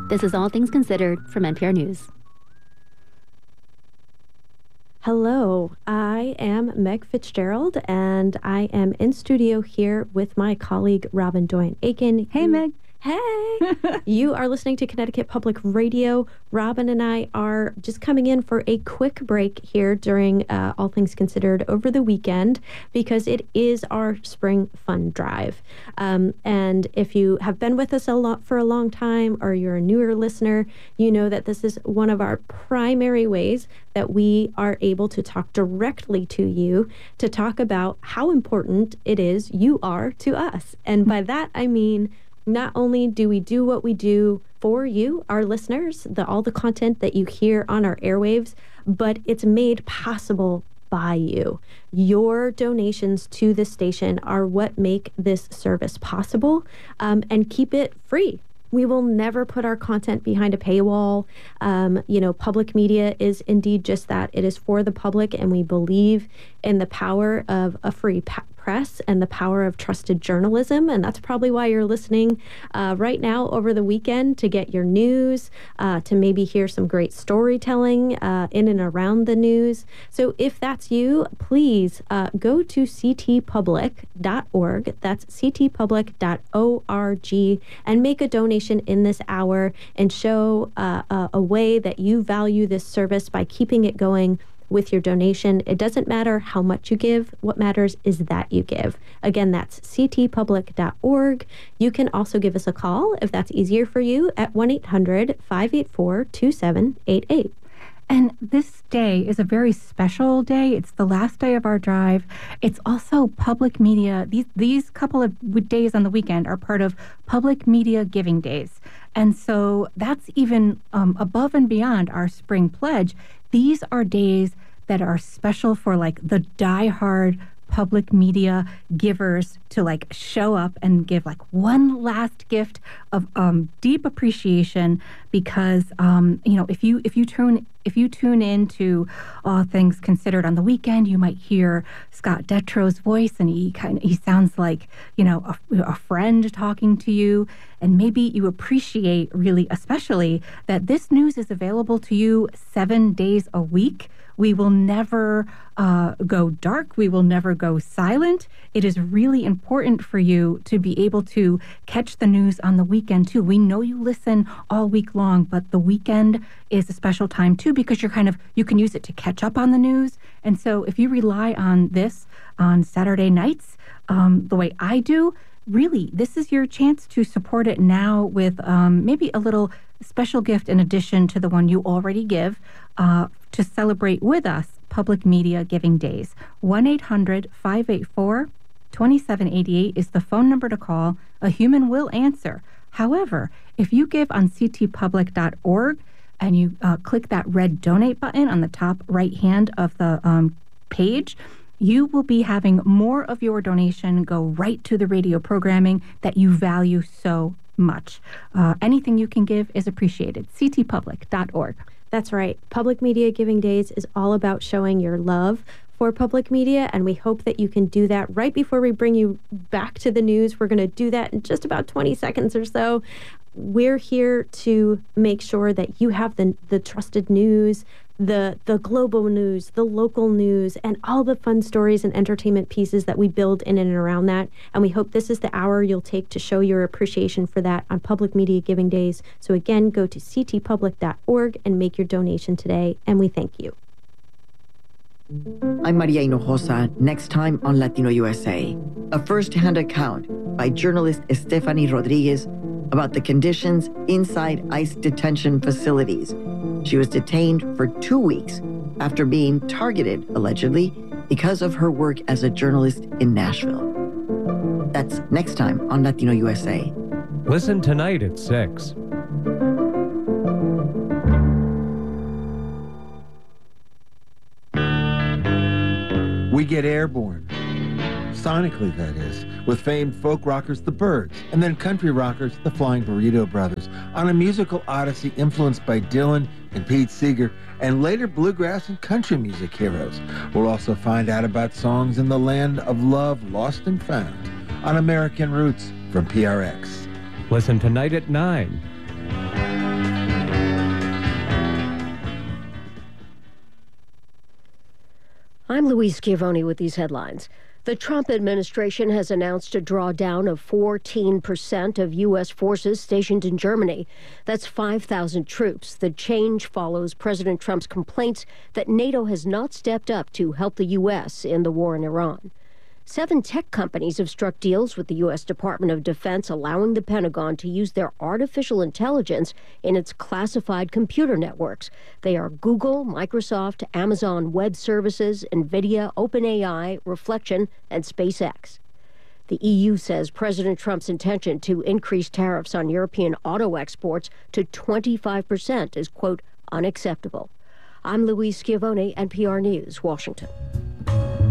This is All Things Considered from NPR News. Hello, I am Meg Fitzgerald, and I am in studio here with my colleague, Robin Doyen-Aiken. Hey, Meg. Hey! You are listening to Connecticut Public Radio. Robin and I are just coming in for a quick break here during All Things Considered over the weekend because it is our spring fun drive. And if you have been with us for a long time or you're a newer listener, you know that this is one of our primary ways that we are able to talk directly to you to talk about how important it is you are to us. And by that, I mean, not only do we do what we do for you, our listeners, all the content that you hear on our airwaves, but it's made possible by you. Your donations to this station are what make this service possible, and keep it free. We will never put our content behind a paywall. Public media is indeed just that. It is for the public, and we believe in the power of a free press and the power of trusted journalism. And that's probably why you're listening right now over the weekend, to get your news, to maybe hear some great storytelling in and around the news. So if that's you, please go to ctpublic.org. That's ctpublic.org, and make a donation in this hour and show a way that you value this service by keeping it going with your donation. It doesn't matter how much you give. What matters is that you give. Again, that's ctpublic.org. You can also give us a call if that's easier for you at 1-800-584-2788. And this day is a very special day. It's the last day of our drive. It's also public media. These couple of days on the weekend are part of public media giving days. And so that's even above and beyond our spring pledge. These are days that are special for like the diehard public media givers to like show up and give like one last gift of deep appreciation, because if you tune into All Things Considered on the weekend, you might hear Scott Detro's voice, and he sounds like a friend talking to you, and maybe you appreciate really especially that this news is available to you 7 days a week. We will never go dark. We will never go silent. It is really important for you to be able to catch the news on the weekend, too. We know you listen all week long, but the weekend is a special time, too, because you can use it to catch up on the news. And so if you rely on this on Saturday nights, the way I do, really, this is your chance to support it now with maybe a little special gift in addition to the one you already give, to celebrate with us Public Media Giving Days. 1-800-584-2788 is the phone number to call. A human will answer. However, if you give on ctpublic.org and you click that red donate button on the top right hand of the page, you will be having more of your donation go right to the radio programming that you value so much. Anything you can give is appreciated. ctpublic.org. That's right. Public Media Giving Days is all about showing your love for public media, and we hope that you can do that right before we bring you back to the news. We're going to do that in just about 20 seconds or so. We're here to make sure that you have the trusted news, the global news, the local news, and all the fun stories and entertainment pieces that we build in and around that. And we hope this is the hour you'll take to show your appreciation for that on Public Media Giving Days. So again, go to ctpublic.org and make your donation today, and we thank you. I'm Maria Hinojosa, next time on Latino USA. A first-hand account by journalist Estefany Rodriguez about the conditions inside ICE detention facilities. She was detained for 2 weeks after being targeted, allegedly, because of her work as a journalist in Nashville. That's next time on Latino USA. Listen tonight at 6. We get airborne. Sonically, that is, with famed folk rockers The Byrds, and then country rockers the Flying Burrito Brothers, on a musical odyssey influenced by Dylan and Pete Seeger, and later bluegrass and country music heroes. We'll also find out about songs in the land of love lost and found on American Roots from PRX. Listen tonight at 9. I'm Louise Schiavone with these headlines. The Trump administration has announced a drawdown of 14% of U.S. forces stationed in Germany. That's 5,000 troops. The change follows President Trump's complaints that NATO has not stepped up to help the U.S. in the war in Iran. 7 tech companies have struck deals with the U.S. Department of Defense, allowing the Pentagon to use their artificial intelligence in its classified computer networks. They are Google, Microsoft, Amazon Web Services, NVIDIA, OpenAI, Reflection, and SpaceX. The EU says President Trump's intention to increase tariffs on European auto exports to 25% is, quote, unacceptable. I'm Louise Schiavone, NPR News, Washington.